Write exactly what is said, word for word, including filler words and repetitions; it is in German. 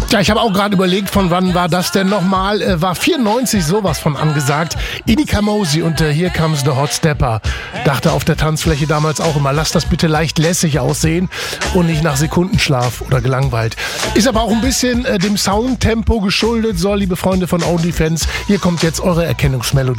Ja, ich habe auch gerade überlegt, von wann war das denn nochmal? Äh, war vierundneunzig sowas von angesagt. Ini Kamosi und äh, Here Comes the Hot Stepper. Dachte auf der Tanzfläche damals auch immer, lass das bitte leicht lässig aussehen und nicht nach Sekundenschlaf oder gelangweilt. Ist aber auch ein bisschen äh, dem Soundtempo geschuldet. So, liebe Freunde von OnlyFans, hier kommt jetzt eure Erkennungsmelodie.